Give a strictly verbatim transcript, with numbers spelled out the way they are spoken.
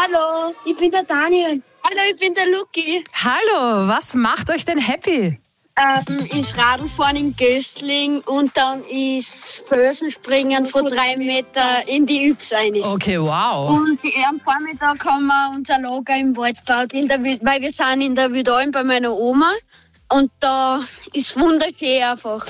Hallo, ich bin der Daniel. Hallo, ich bin der Luki. Hallo, was macht euch denn happy? Ähm, ist Radlfahren in Göstling und dann ist Felsenspringen von drei Meter in die Yps rein. Okay, wow. Und am Vormittag haben wir unser Lager im Wald gebaut, in der, weil wir sind in der Wildalm bei meiner Oma und da ist wunderschön einfach.